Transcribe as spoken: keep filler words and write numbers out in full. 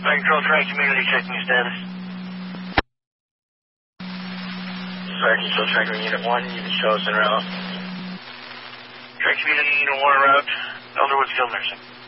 Fire Control, Tri Community, checking your status. Fire Control, Tracker Unit one, you can show us en route. Tri Community, Unit one, en route. Elderwood Skilled Nursing.